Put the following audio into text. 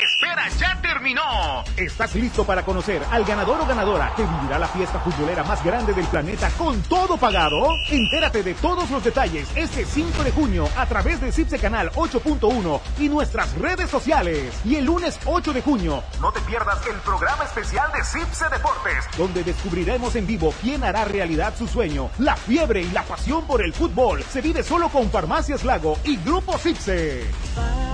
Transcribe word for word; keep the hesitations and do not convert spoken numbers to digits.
espera ya terminó. ¿Estás listo para conocer al ganador o ganadora que vivirá la fiesta futbolera más grande del planeta con todo pagado? Entérate de todos los detalles este cinco de junio a través de Cipse Canal ocho punto uno y nuestras redes sociales. Y el lunes ocho de junio, no te pierdas el programa especial de Cipse Deportes, donde descubriremos en vivo quién hará realidad su sueño. La fiebre y la pasión por el fútbol se vive solo con Farmacias Lago y Grupo Cipse.